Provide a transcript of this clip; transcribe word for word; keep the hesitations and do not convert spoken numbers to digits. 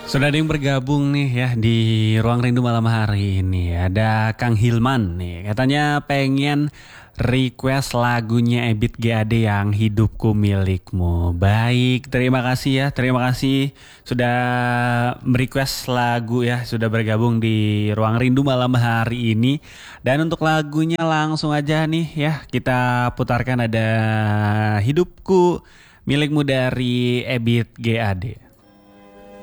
Sudah ada yang bergabung nih ya di Ruang Rindu malam hari ini. Ada Kang Hilman nih, katanya pengen request lagunya Ebit G Ade yang Hidupku Milikmu. Baik, terima kasih ya, terima kasih sudah merequest lagu ya, sudah bergabung di Ruang Rindu malam hari ini. Dan untuk lagunya langsung aja nih ya, kita putarkan ada Hidupku Milikmu dari Ebit G Ade.